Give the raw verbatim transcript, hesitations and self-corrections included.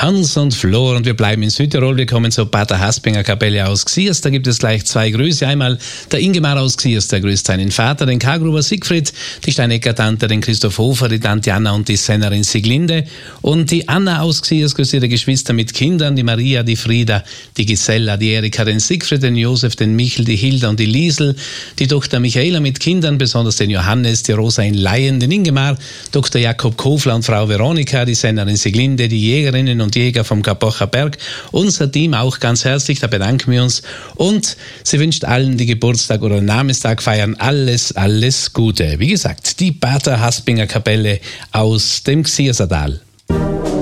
Hans und Flor und wir bleiben in Südtirol. Wir kommen zur Pater Haspinger Kapelle aus Gsiers. Da gibt es gleich zwei Grüße. Einmal der Ingemar aus Gsiers, der grüßt seinen Vater, den Kargruber Siegfried, die Steinecker-Tante, den Christoph Hofer, die Tante Anna und die Sennerin Sieglinde. Und die Anna aus Gsiers grüßt ihre Geschwister mit Kindern, die Maria, die Frieda, die Gisella, die Erika, den Siegfried, den Josef, den Michel, die Hilda und die Liesel, die Tochter Michaela mit Kindern, besonders den Johannes, die Rosa in Laien, den Ingemar, Doktor Jakob Kofler und Frau Veronika, die Sennerin Sieglinde, die Jägerinnen und Jäger vom Kapocher Berg, unser Team auch ganz herzlich, da bedanken wir uns. Und sie wünscht allen, die Geburtstag oder Namenstag feiern, alles, alles Gute. Wie gesagt, die Pater Haspinger Kapelle aus dem Gsiersertal.